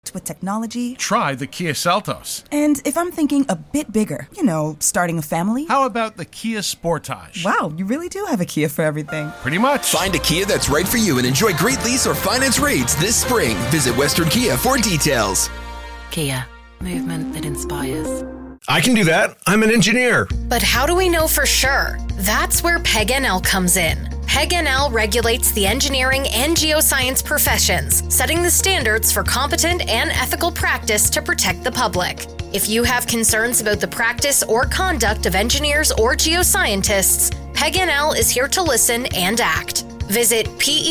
with technology. Try the Kia Seltos. And if I'm thinking a bit bigger, starting a family. How about the Kia Sportage? Wow, you really do have a Kia for everything. Pretty much. Find a Kia that's right for you and enjoy great lease or finance rates this spring. Visit Western Kia for details. Kia, movement that inspires. I can do that. I'm an engineer. But how do we know for sure? That's where PEG-NL comes in. PEG-NL regulates the engineering and geoscience professions, setting the standards for competent and ethical practice to protect the public. If you have concerns about the practice or conduct of engineers or geoscientists, PEG-NL is here to listen and act. Visit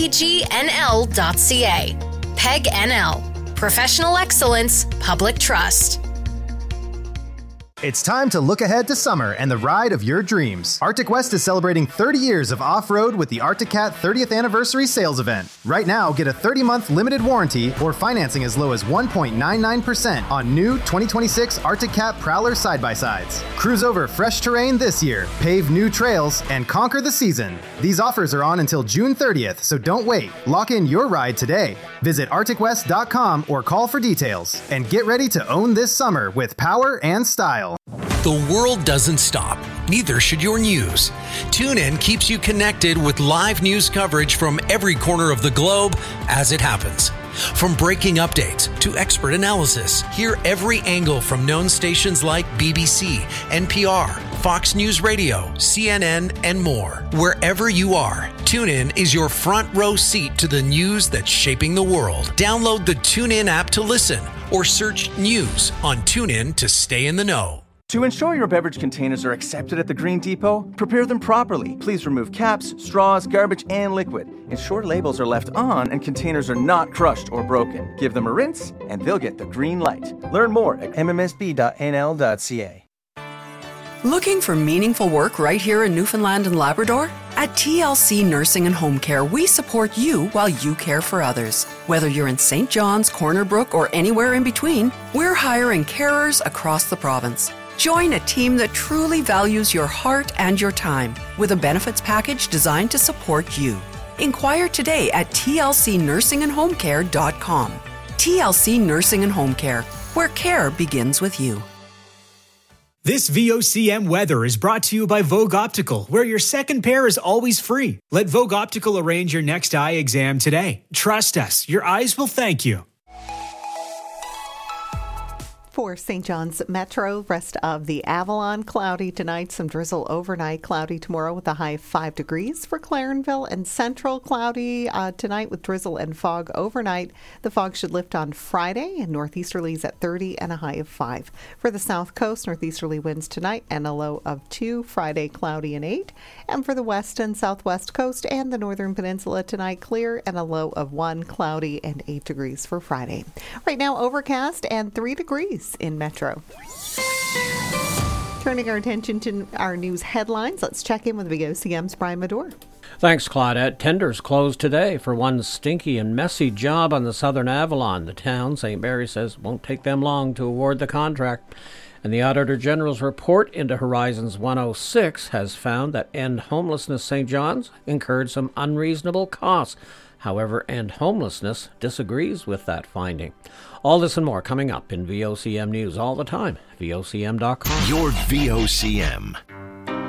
pegnl.ca. PEG-NL. Professional excellence, public trust. It's time to look ahead to summer and the ride of your dreams. Arctic West is celebrating 30 years of off-road with the Arctic Cat 30th Anniversary Sales Event. Right now, get a 30-month limited warranty or financing as low as 1.99% on new 2026 Arctic Cat Prowler side-by-sides. Cruise over fresh terrain this year, pave new trails, and conquer the season. These offers are on until June 30th, so don't wait. Lock in your ride today. Visit arcticwest.com or call for details. And get ready to own this summer with power and style. The world doesn't stop. Neither should your news. TuneIn keeps you connected with live news coverage from every corner of the globe as it happens. From breaking updates to expert analysis, hear every angle from known stations like BBC, NPR, Fox News Radio, CNN, and more. Wherever you are, TuneIn is your front row seat to the news that's shaping the world. Download the TuneIn app to listen or search news on TuneIn to stay in the know. To ensure your beverage containers are accepted at the Green Depot, prepare them properly. Please remove caps, straws, garbage, and liquid. Ensure labels are left on and containers are not crushed or broken. Give them a rinse, and they'll get the green light. Learn more at mmsb.nl.ca. Looking for meaningful work right here in Newfoundland and Labrador? At TLC Nursing and Home Care, we support you while you care for others. Whether you're in St. John's, Corner Brook, or anywhere in between, we're hiring carers across the province. Join a team that truly values your heart and your time with a benefits package designed to support you. Inquire today at tlcnursingandhomecare.com. TLC Nursing and Home Care, where care begins with you. This VOCM weather is brought to you by Vogue Optical, where your second pair is always free. Let Vogue Optical arrange your next eye exam today. Trust us, your eyes will thank you. For St. John's Metro, rest of the Avalon, cloudy tonight, some drizzle overnight, cloudy tomorrow with a high of 5 degrees. For Clarenville and Central, cloudy tonight with drizzle and fog overnight. The fog should lift on Friday, and northeasterlies at 30 and a high of 5. For the South Coast, northeasterly winds tonight and a low of 2. Friday, cloudy and 8. And for the west and southwest coast and the northern peninsula tonight, clear and a low of 1, cloudy and 8 degrees for Friday. Right now, overcast and 3 degrees in Metro. Turning our attention to our news headlines, let's check in with VOCM's Brian Medore. Thanks, Claudette. Tenders closed today for one stinky and messy job on the Southern Avalon. The town, St. Mary says, won't take them long to award the contract. And the Auditor General's report into Horizons 106 has found that End Homelessness St. John's incurred some unreasonable costs. However, End Homelessness disagrees with that finding. All this and more coming up in VOCM News all the time. VOCM.com. Your VOCM.